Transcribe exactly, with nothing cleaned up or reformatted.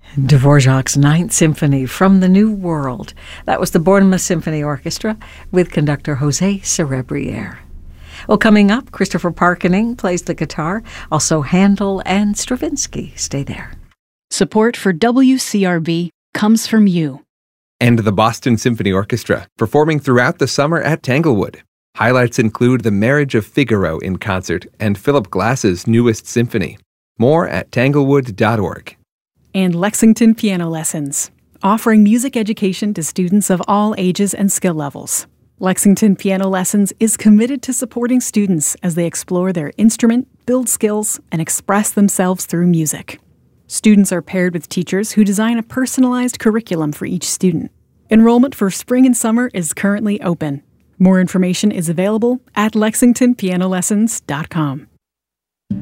Dvorak's Ninth Symphony from the New World. That was the Bournemouth Symphony Orchestra with conductor Jose Cerebriere. Well, coming up, Christopher Parkening plays the guitar, also Handel and Stravinsky. Stay there. Support for W C R B comes from you. And the Boston Symphony Orchestra, performing throughout the summer at Tanglewood. Highlights include The Marriage of Figaro in concert and Philip Glass's newest symphony. More at tanglewood dot org. And Lexington Piano Lessons, offering music education to students of all ages and skill levels. Lexington Piano Lessons is committed to supporting students as they explore their instrument, build skills, and express themselves through music. Students are paired with teachers who design a personalized curriculum for each student. Enrollment for spring and summer is currently open. More information is available at lexington piano lessons dot com.